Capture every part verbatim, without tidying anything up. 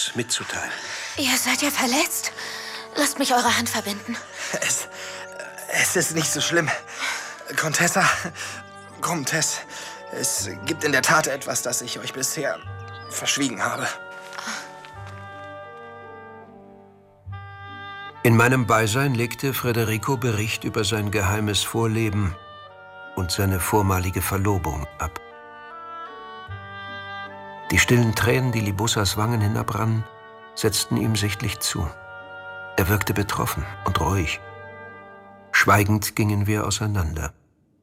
etwas mitzuteilen. Ihr seid ja verletzt. Lasst mich eure Hand verbinden. Es, es ist nicht so schlimm. Contessa, Comtesse, es gibt in der Tat etwas, das ich euch bisher verschwiegen habe. In meinem Beisein legte Federico Bericht über sein geheimes Vorleben und seine vormalige Verlobung ab. Die stillen Tränen, die Libussas Wangen hinabrannen, setzten ihm sichtlich zu. Er wirkte betroffen und ruhig. Schweigend gingen wir auseinander.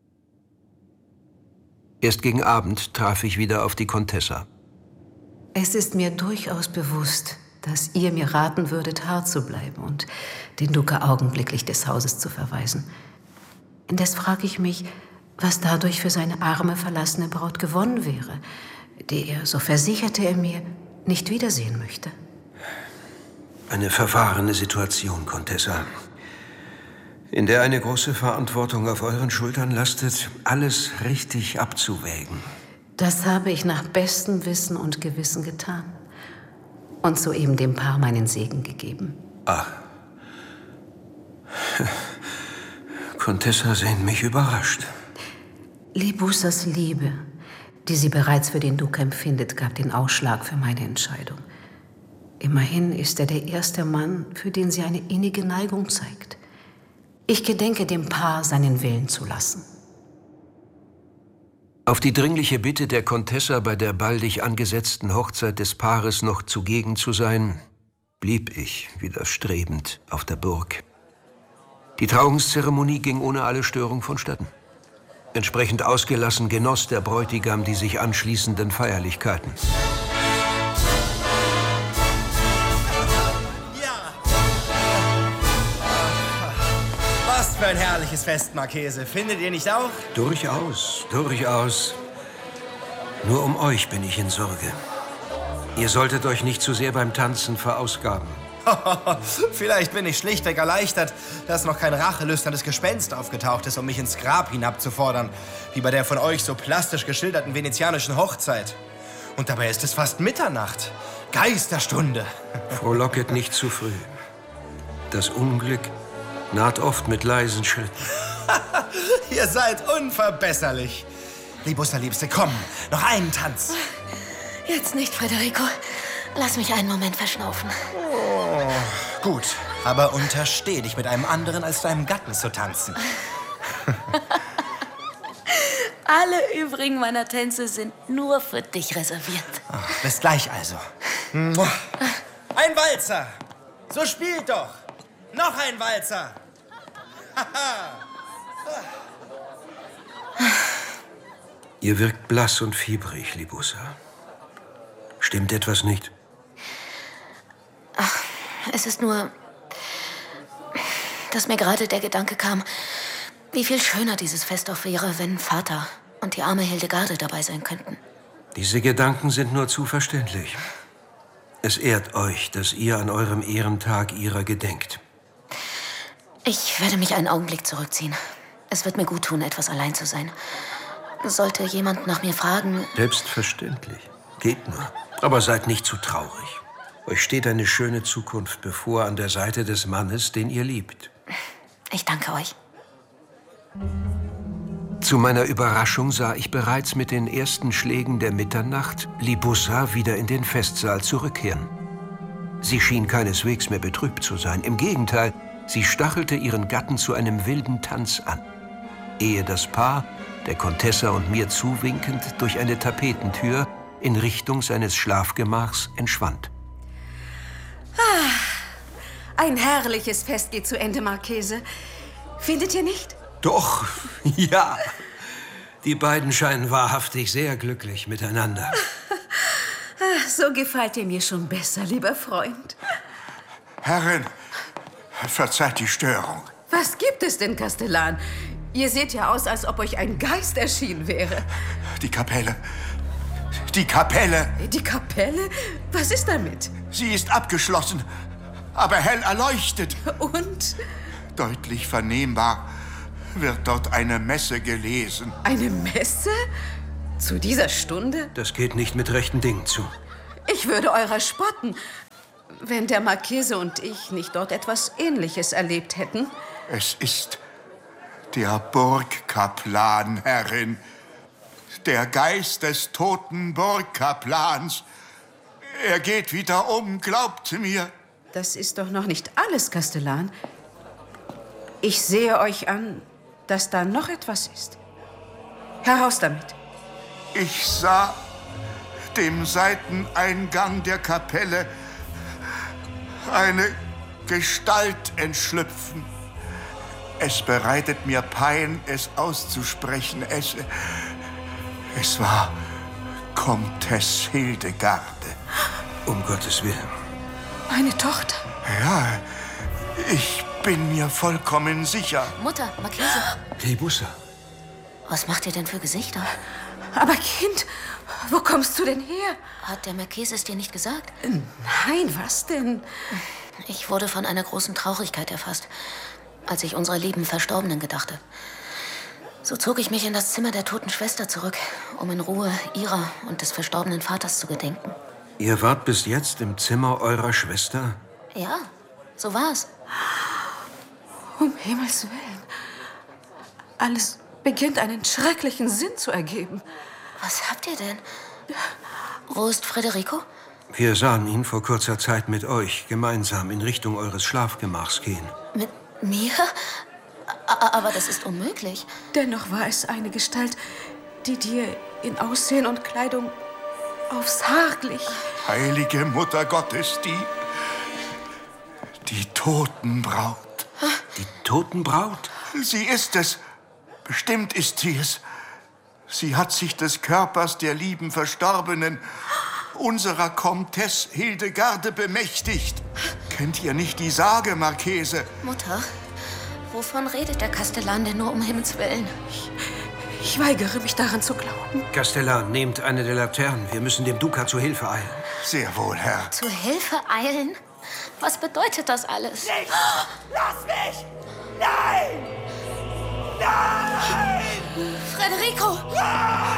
Erst gegen Abend traf ich wieder auf die Contessa. Es ist mir durchaus bewusst, dass ihr mir raten würdet, hart zu bleiben und den Duca augenblicklich des Hauses zu verweisen. Indes frage ich mich, was dadurch für seine arme, verlassene Braut gewonnen wäre, die er, so versicherte er mir, nicht wiedersehen möchte. Eine verfahrene Situation, Contessa, in der eine große Verantwortung auf euren Schultern lastet, alles richtig abzuwägen. Das habe ich nach bestem Wissen und Gewissen getan. Und soeben dem Paar meinen Segen gegeben. Ach. Contessa sehen mich überrascht. Libussas Liebe, die sie bereits für den Duca empfindet, gab den Ausschlag für meine Entscheidung. Immerhin ist er der erste Mann, für den sie eine innige Neigung zeigt. Ich gedenke, dem Paar seinen Willen zu lassen. Auf die dringliche Bitte der Contessa, bei der baldig angesetzten Hochzeit des Paares noch zugegen zu sein, blieb ich widerstrebend auf der Burg. Die Trauungszeremonie ging ohne alle Störung vonstatten. Entsprechend ausgelassen genoss der Bräutigam die sich anschließenden Feierlichkeiten. Was für ein herrliches Fest, Marchese. Findet ihr nicht auch? Durchaus, durchaus. Nur um euch bin ich in Sorge. Ihr solltet euch nicht zu sehr beim Tanzen verausgaben. Vielleicht bin ich schlichtweg erleichtert, dass noch kein rachelüsternes Gespenst aufgetaucht ist, um mich ins Grab hinabzufordern, wie bei der von euch so plastisch geschilderten venezianischen Hochzeit. Und dabei ist es fast Mitternacht. Geisterstunde. Frohlocket nicht zu früh. Das Unglück naht oft mit leisen Schritten. Ihr seid unverbesserlich. Libussa, Liebste, komm, noch einen Tanz. Jetzt nicht, Federico. Lass mich einen Moment verschnaufen. Oh, gut, aber untersteh dich mit einem anderen als deinem Gatten zu tanzen. Alle übrigen meiner Tänze sind nur für dich reserviert. Ach, bis gleich also. Ein Walzer! So spielt doch! Noch ein Walzer! Ihr wirkt blass und fiebrig, Libussa. Stimmt etwas nicht? Ach, es ist nur, dass mir gerade der Gedanke kam, wie viel schöner dieses Fest auch wäre, wenn Vater und die arme Hildegarde dabei sein könnten. Diese Gedanken sind nur zu verständlich. Es ehrt euch, dass ihr an eurem Ehrentag ihrer gedenkt. Ich werde mich einen Augenblick zurückziehen. Es wird mir gut tun, etwas allein zu sein. Sollte jemand nach mir fragen... Selbstverständlich. Geht nur. Aber seid nicht zu traurig. Euch steht eine schöne Zukunft bevor an der Seite des Mannes, den ihr liebt. Ich danke euch. Zu meiner Überraschung sah ich bereits mit den ersten Schlägen der Mitternacht Libussa wieder in den Festsaal zurückkehren. Sie schien keineswegs mehr betrübt zu sein. Im Gegenteil, sie stachelte ihren Gatten zu einem wilden Tanz an, ehe das Paar, der Contessa und mir zuwinkend, durch eine Tapetentür in Richtung seines Schlafgemachs entschwand. Ah, ein herrliches Fest geht zu Ende, Marchese. Findet ihr nicht? Doch, ja. Die beiden scheinen wahrhaftig sehr glücklich miteinander. Ah, so gefällt ihr mir schon besser, lieber Freund. Herrin, verzeiht die Störung. Was gibt es denn, Kastellan? Ihr seht ja aus, als ob euch ein Geist erschienen wäre. Die Kapelle. Die Kapelle. Die Kapelle? Was ist damit? Sie ist abgeschlossen, aber hell erleuchtet. Und? Deutlich vernehmbar wird dort eine Messe gelesen. Eine Messe? Zu dieser Stunde? Das geht nicht mit rechten Dingen zu. Ich würde eurer spotten. wenn der Marchese und ich nicht dort etwas Ähnliches erlebt hätten. Es ist der Burgkaplan, Herrin. Der Geist des toten Burgkaplans. Er geht wieder um, glaubt mir. Das ist doch noch nicht alles, Kastellan. Ich sehe euch an, dass da noch etwas ist. Heraus damit. Ich sah dem Seiteneingang der Kapelle eine Gestalt entschlüpfen. Es bereitet mir Pein, es auszusprechen. Es, es war Komtesse Hildegarde. Um Gottes Willen. Meine Tochter. Ja, ich bin mir vollkommen sicher. Mutter, Marchese, Libussa, was macht ihr denn für Gesichter? Aber Kind, wo kommst du denn her? Hat der Marchese es dir nicht gesagt? Nein, was denn? Ich wurde von einer großen Traurigkeit erfasst, als ich unserer lieben Verstorbenen gedachte. So zog ich mich in das Zimmer der toten Schwester zurück, um in Ruhe ihrer und des verstorbenen Vaters zu gedenken. ihr wart bis jetzt im Zimmer eurer Schwester? Ja, so war's. Um Himmels Willen. Alles beginnt einen schrecklichen Sinn zu ergeben. Was habt ihr denn? Wo ist Federico? Wir sahen ihn vor kurzer Zeit mit euch gemeinsam in Richtung eures Schlafgemachs gehen. Mit mir? A- Aber das ist unmöglich. Dennoch war es eine Gestalt, die dir in Aussehen und Kleidung aufs Haar glich. Heilige Mutter Gottes, die... die Totenbraut. Die Totenbraut? Sie ist es. Bestimmt ist sie es. Sie hat sich des Körpers der lieben Verstorbenen, unserer Komtesse Hildegarde, bemächtigt. Kennt ihr nicht die Sage, Marchese? Mutter, wovon redet der Kastellan denn nur um Himmels Willen? Ich, ich weigere mich daran zu glauben. Kastellan, nehmt eine der Laternen. Wir müssen dem Duca zu Hilfe eilen. Sehr wohl, Herr. Zu Hilfe eilen? Was bedeutet das alles? Nicht! Lass mich! Nein! Nein! Federico!